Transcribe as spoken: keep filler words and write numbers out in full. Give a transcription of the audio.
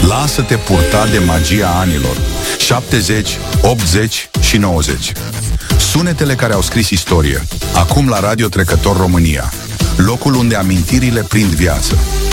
Lasă-te purta de magia anilor șaptezeci, optzeci și nouăzeci. Sunetele care au scris istorie. Acum la Radio Trecător România, locul unde amintirile prind viață.